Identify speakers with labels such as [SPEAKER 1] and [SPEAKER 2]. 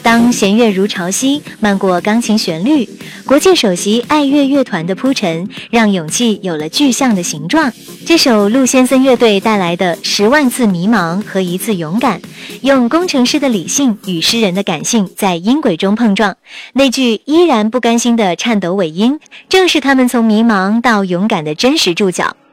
[SPEAKER 1] 当弦乐如潮汐漫过钢琴旋律，国际首席爱乐乐团的铺陈，让勇气有了具象的形状。这首陆先森乐队带来的10万次迷茫和1次勇敢，用工程师的理性与诗人的感性在音轨中碰撞，那句依然不甘心的颤抖尾音，正是他们从迷茫到勇敢的真实注脚。